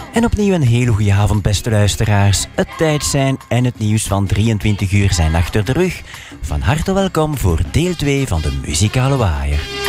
En opnieuw een hele goede avond, beste luisteraars. Het tijd zijn en het nieuws van 23 uur zijn achter de rug. Van harte welkom voor deel 2 van de Muzikale Waaier.